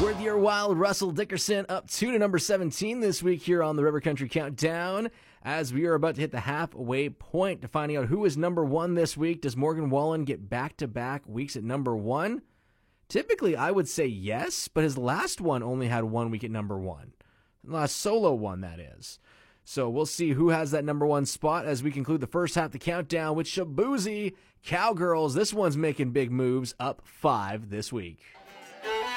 with your wild Russell Dickerson up 2 to number 17 this week here on the River Country Countdown, as we are about to hit the halfway point to finding out who is number one this week. Does Morgan Wallen get back-to-back weeks at number one? Typically, I would say yes, but his last one only had 1 week at number one. Last solo one, that is. So we'll see who has that number one spot as we conclude the first half of the countdown with Shaboozey Cowgirls. This one's making big moves, up 5 this week.